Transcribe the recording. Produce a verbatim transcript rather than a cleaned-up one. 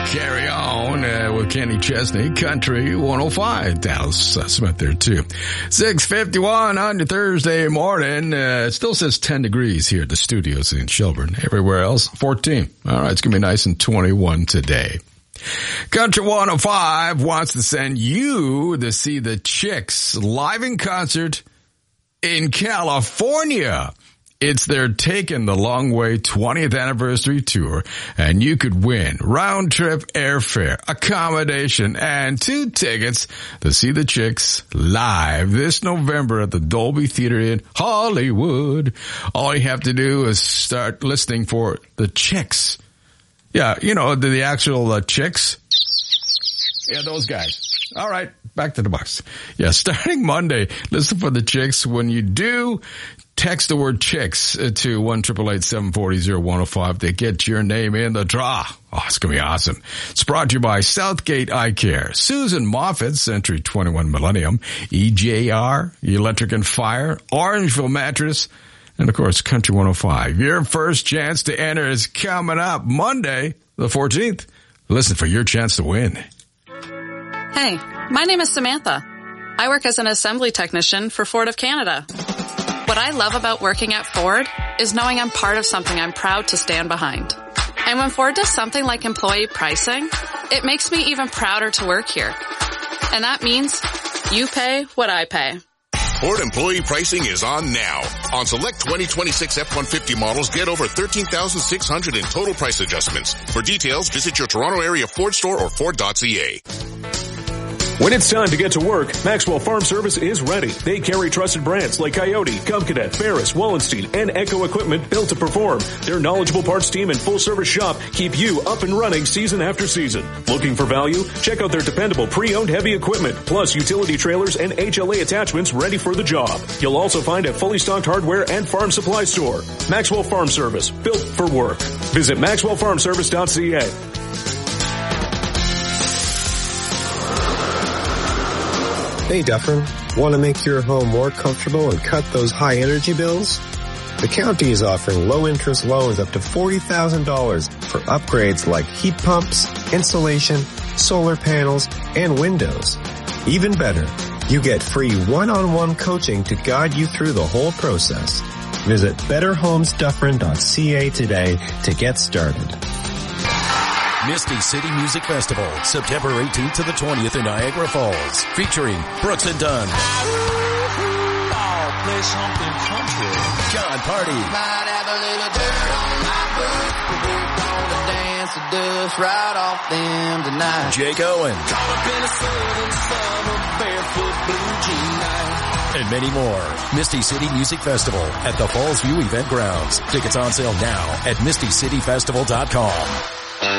Carry On uh, with Kenny Chesney, Country one oh five. Dallas uh, Smith there too. six fifty-one on your Thursday morning. Uh, it still says ten degrees here at the studios in Shelburne. Everywhere else, fourteen. All right, it's going to be nice and twenty-one today. Country one oh five wants to send you to see the Chicks live in concert in California. It's their Taking the Long Way twentieth anniversary tour, and you could win round-trip airfare, accommodation, and two tickets to see the Chicks live this November at the Dolby Theater in Hollywood. All you have to do is start listening for the Chicks. Yeah, you know, the, the actual uh, Chicks. Yeah, those guys. All right, back to the box. Yeah, starting Monday, listen for the Chicks. When you do, text the word Chicks to one eight eight eight, seven four zero, oh one oh five to get your name in the draw. Oh, it's going to be awesome. It's brought to you by Southgate Eye Care, Susan Moffat, Century twenty-one Millennium, E J R, Electric and Fire, Orangeville Mattress, and of course, Country one oh five. Your first chance to enter is coming up Monday, the fourteenth. Listen for your chance to win. Hey, my name is Samantha. I work as an assembly technician for Ford of Canada. What I love about working at Ford is knowing I'm part of something I'm proud to stand behind. And when Ford does something like employee pricing, it makes me even prouder to work here. And that means you pay what I pay. Ford employee pricing is on now. On select twenty twenty-six F one fifty models, get over thirteen thousand six hundred in total price adjustments. For details, visit your Toronto area Ford store or Ford dot C A. When it's time to get to work, Maxwell Farm Service is ready. They carry trusted brands like Coyote, Cub Cadet, Ferris, Wallenstein, and Echo equipment built to perform. Their knowledgeable parts team and full-service shop keep you up and running season after season. Looking for value? Check out their dependable pre-owned heavy equipment, plus utility trailers and H L A attachments ready for the job. You'll also find a fully stocked hardware and farm supply store. Maxwell Farm Service, built for work. Visit maxwell farm service dot C A. Hey Dufferin, want to make your home more comfortable and cut those high energy bills? The county is offering low interest loans up to forty thousand dollars for upgrades like heat pumps, insulation, solar panels, and windows. Even better, you get free one-on-one coaching to guide you through the whole process. Visit better homes dufferin dot C A today to get started. Misty City Music Festival, September eighteenth to the twentieth in Niagara Falls, featuring Brooks and Dunn, I'll play something country. John Party, Might have a little dirt on my boots, but we're gonna dance the dust right off them tonight. Jake Owen, Caught up in a southern summer barefoot blue jean night. and many more. Misty City Music Festival at the Falls View Event Grounds. Tickets on sale now at misty city festival dot com.